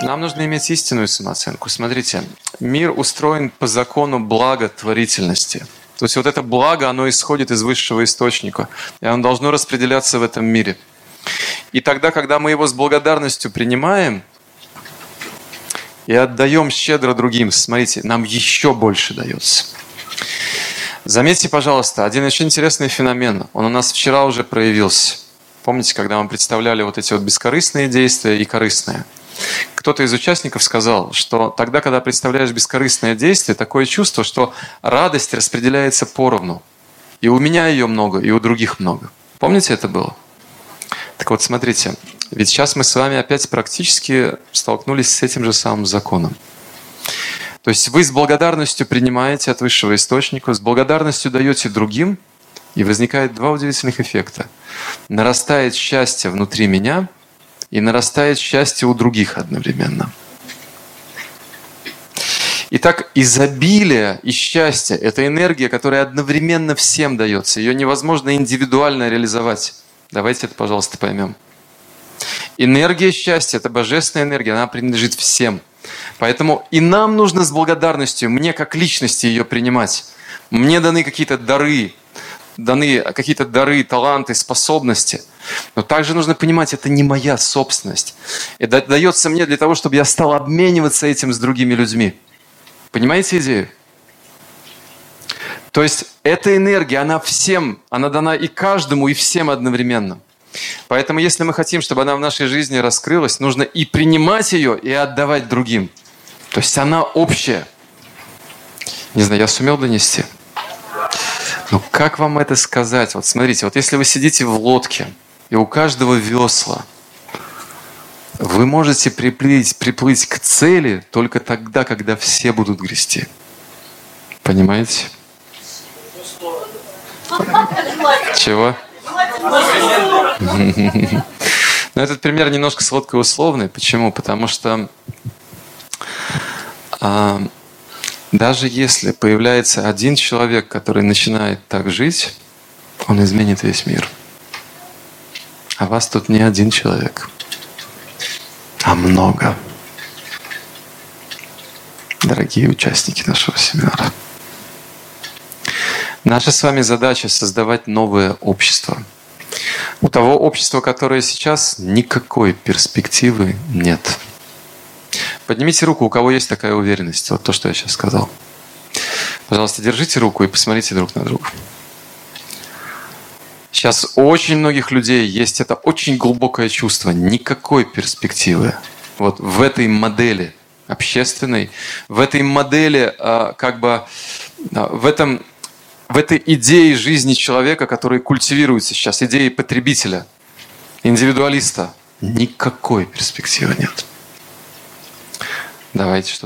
Нам нужно иметь истинную самооценку. Смотрите, мир устроен по закону благотворительности. То есть вот это благо, оно исходит из высшего источника, и оно должно распределяться в этом мире. И тогда, когда мы его с благодарностью принимаем и отдаем щедро другим, смотрите, нам еще больше дается. Заметьте, пожалуйста, один очень интересный феномен. Он у нас вчера уже проявился. Помните, когда мы представляли вот эти вот бескорыстные действия и корыстные? Кто-то из участников сказал, что тогда, когда представляешь бескорыстное действие, такое чувство, что радость распределяется поровну. И у меня ее много, и у других много. Помните, это было? Так вот, смотрите, ведь сейчас мы с вами опять практически столкнулись с этим же самым законом. То есть вы с благодарностью принимаете от высшего источника, с благодарностью даете другим, и возникает два удивительных эффекта. Нарастает счастье внутри меня, и нарастает счастье у других одновременно. Итак, изобилие и счастье – это энергия, которая одновременно всем дается. Ее невозможно индивидуально реализовать. Давайте это, пожалуйста, поймем. Энергия счастья – это божественная энергия, она принадлежит всем. Поэтому и нам нужно с благодарностью, мне как личности ее принимать. Мне даны какие-то дары, таланты, способности. Но также нужно понимать, это не моя собственность. Это дается мне для того, чтобы я стал обмениваться этим с другими людьми. Понимаете идею? То есть эта энергия, она всем, она дана и каждому, и всем одновременно. Поэтому если мы хотим, чтобы она в нашей жизни раскрылась, нужно и принимать ее, и отдавать другим. То есть она общая. Не знаю, я сумел донести? Ну как вам это сказать? Вот смотрите, вот если вы сидите в лодке, и у каждого весла, вы можете приплыть к цели только тогда, когда все будут грести. Понимаете? Чего? Но этот пример немножко сладко условный. Почему? Потому что даже если появляется один человек, который начинает так жить, он изменит весь мир. А вас тут не один человек, а много. Дорогие участники нашего семинара. Наша с вами задача создавать новое общество. У того общества, которое сейчас, никакой перспективы нет. Поднимите руку, у кого есть такая уверенность. Вот то, что я сейчас сказал. Пожалуйста, держите руку и посмотрите друг на друга. Сейчас у очень многих людей есть это очень глубокое чувство. Никакой перспективы. Вот в этой модели общественной, в этой модели, в этой идее жизни человека, которая культивируется сейчас, идеи потребителя, индивидуалиста, никакой перспективы нет. Давайте что-то